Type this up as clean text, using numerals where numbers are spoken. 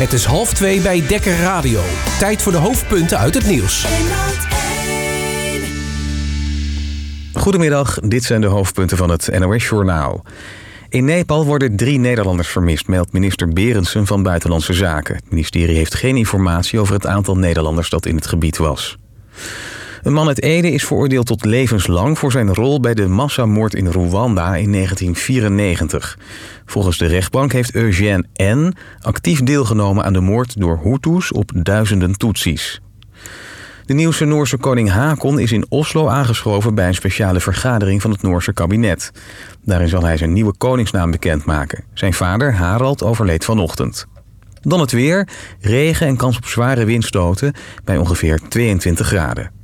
Het is 1:30 bij Dekker Radio. Tijd voor de hoofdpunten uit het nieuws. Goedemiddag, dit zijn de hoofdpunten van het NOS-journaal. In Nepal worden 3 Nederlanders vermist, meldt minister Berendsen van Buitenlandse Zaken. Het ministerie heeft geen informatie over het aantal Nederlanders dat in het gebied was. Een man uit Ede is veroordeeld tot levenslang voor zijn rol bij de massamoord in Rwanda in 1994. Volgens de rechtbank heeft Eugène N. actief deelgenomen aan de moord door Hutus op duizenden Tutsis. De nieuwste Noorse koning Hakon is in Oslo aangeschoven bij een speciale vergadering van het Noorse kabinet. Daarin zal hij zijn nieuwe koningsnaam bekendmaken. Zijn vader Harald overleed vanochtend. Dan het weer, regen en kans op zware windstoten bij ongeveer 22 graden.